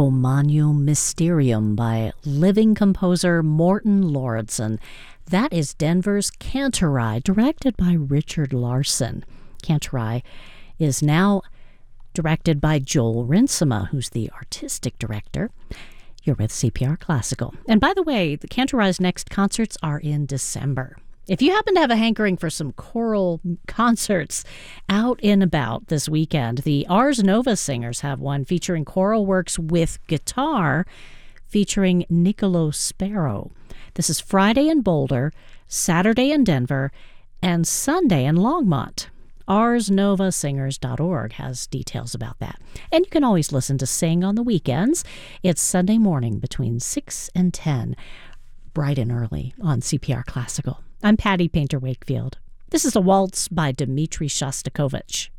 O Magnum Mysterium by living composer Morten Lauridsen. That is Denver's Cantorai, directed by Richard Larson. Cantorai is now directed by Joel Rinsema, who's the artistic director. You're with CPR Classical. And by the way, the Cantorai's next concerts are in December. If you happen to have a hankering for some choral concerts out and about this weekend, the Ars Nova Singers have one featuring choral works with guitar featuring Niccolo Sparrow. This is Friday in Boulder, Saturday in Denver, and Sunday in Longmont. ArsNovaSingers.org has details about that. And you can always listen to Sing on the weekends. It's Sunday morning between 6 and 10, bright and early on CPR Classical. I'm Patty Painter Wakefield. This is a waltz by Dmitri Shostakovich.